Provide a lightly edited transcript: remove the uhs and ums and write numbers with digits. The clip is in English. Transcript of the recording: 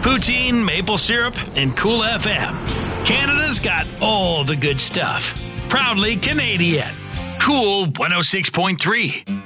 poutine, maple syrup, and Cool FM. Canada's got all the good stuff. Proudly Canadian. Cool 106.3.